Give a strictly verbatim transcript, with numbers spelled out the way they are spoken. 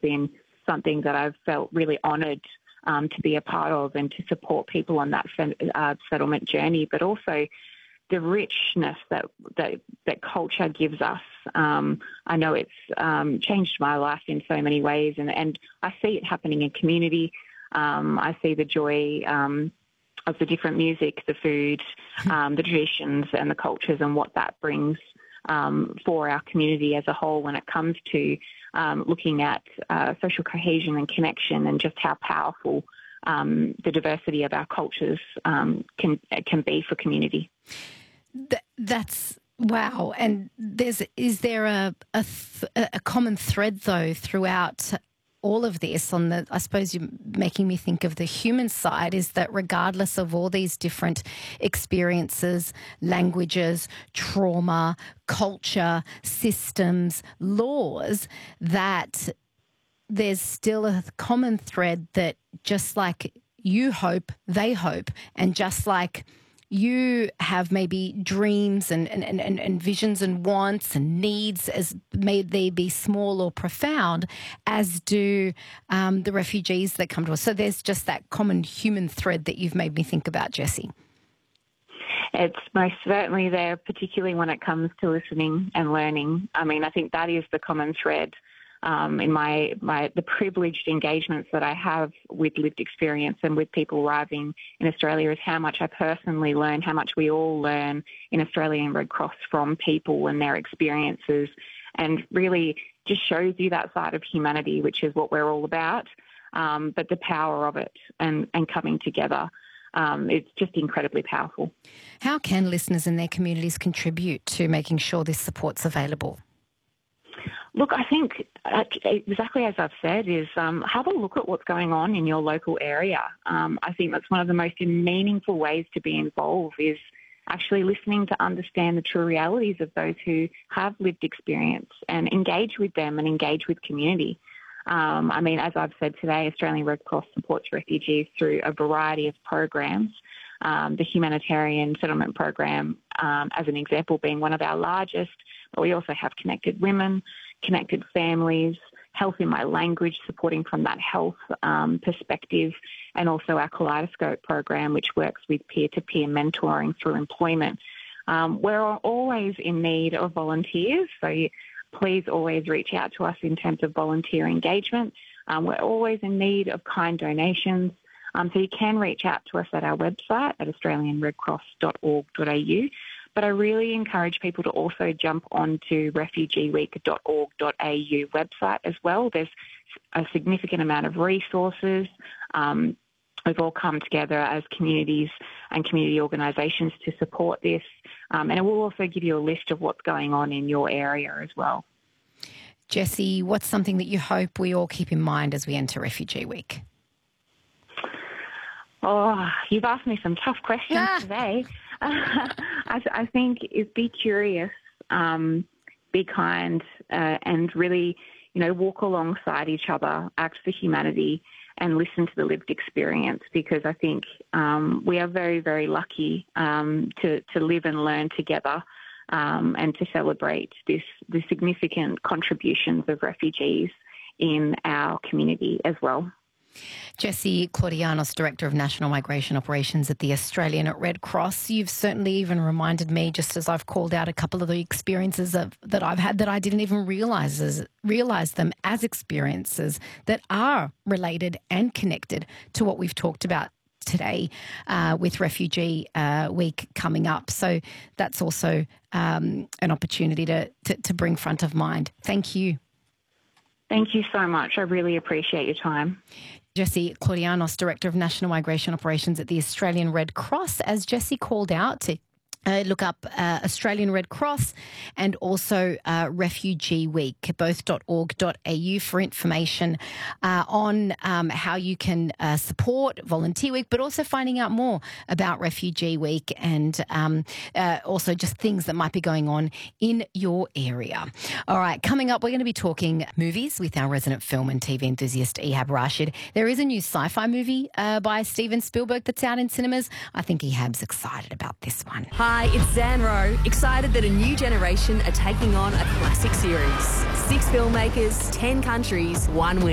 been something that I've felt really honoured um, to be a part of and to support people on that uh, settlement journey, but also the richness that, that that culture gives us. Um, I know it's um, changed my life in so many ways, and, and I see it happening in community. Um, I see the joy um, of the different music, the food, um, the traditions and the cultures and what that brings um, for our community as a whole when it comes to um, looking at uh, social cohesion and connection, and just how powerful um, the diversity of our cultures um, can can be for community. Th- that's wow. And there's is there a a, th- a common thread though throughout all of this? On the, I suppose you're making me think of the human side, is that regardless of all these different experiences, languages, trauma, culture, systems, laws, that there's still a common thread that just like you hope, they hope, and just like you have maybe dreams and, and, and, and visions and wants and needs, as may they be small or profound, as do um, the refugees that come to us. So there's just that common human thread that you've made me think about, Jessie. It's most certainly there, particularly when it comes to listening and learning. I mean, I think that is the common thread Um, in my, my the privileged engagements that I have with lived experience and with people arriving in Australia, is how much I personally learn, how much we all learn in Australian Red Cross from people and their experiences, and really just shows you that side of humanity, which is what we're all about, um, but the power of it and, and coming together. Um, it's just incredibly powerful. How can listeners in their communities contribute to making sure this support's available? Look, I think exactly as I've said is um, have a look at what's going on in your local area. Um, I think that's one of the most meaningful ways to be involved, is actually listening to understand the true realities of those who have lived experience and engage with them and engage with community. Um, I mean, as I've said today, Australian Red Cross supports refugees through a variety of programs. Um, the humanitarian settlement program, um, as an example, being one of our largest, but we also have Connected Women, Connected Families, Health in My Language, supporting from that health um, perspective, and also our Kaleidoscope program, which works with peer-to-peer mentoring through employment. Um, we're always in need of volunteers, so you, please always reach out to us in terms of volunteer engagement. Um, we're always in need of kind donations. Um, so you can reach out to us at our website at australian red cross dot org dot a u. But I really encourage people to also jump onto refugee week dot org dot a u website as well. There's a significant amount of resources. Um, we've all come together as communities and community organisations to support this. Um, and it will also give you a list of what's going on in your area as well. Jessie, what's something that you hope we all keep in mind as we enter Refugee Week? Oh, you've asked me some tough questions ah. today. I, I think is be curious, um, be kind, uh, and really, you know, walk alongside each other, act for humanity, and listen to the lived experience. Because I think um, we are very, very lucky um, to to live and learn together, um, and to celebrate this the significant contributions of refugees in our community as well. Jessie Claudianos, Director of National Migration Operations at the Australian Red Cross. You've certainly even reminded me, just as I've called out a couple of the experiences of, that I've had that I didn't even realise as, realise them as experiences that are related and connected to what we've talked about today uh, with Refugee uh, Week coming up. So that's also um, an opportunity to, to, to bring front of mind. Thank you. Thank you so much. I really appreciate your time. Jessie Claudianos, Director of National Migration Operations at the Australian Red Cross. As Jessie called out, to uh, look up uh, Australian Red Cross and also uh, Refugee Week, both .org dot a u for information uh, on um, how you can uh, support Volunteer Week, but also finding out more about Refugee Week and um, uh, also just things that might be going on in your area. All right, coming up, we're going to be talking movies with our resident film and T V enthusiast, Ehab Rashid. There is a new sci-fi movie uh, by Steven Spielberg that's out in cinemas. I think Ehab's excited about this one. Hi, it's Zan Rowe, excited that a new generation are taking on a classic series. Six filmmakers, ten countries, one winner.